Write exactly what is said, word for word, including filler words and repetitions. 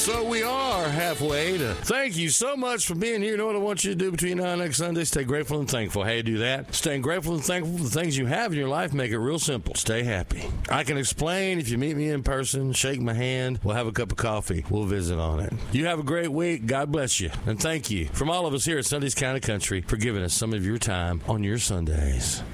So we are halfway to thank you so much for being here. You know what I want you to do between now and next Sunday? Stay grateful and thankful. How you do that? Staying grateful and thankful for the things you have in your life. Make it real simple. Stay happy. I can explain if you meet me in person, shake my hand, we'll have a cup of coffee. We'll visit on it. You have a great week. God bless you. And thank you from all of us here at Sunday's Kind of Country for giving us some of your time on your Sundays.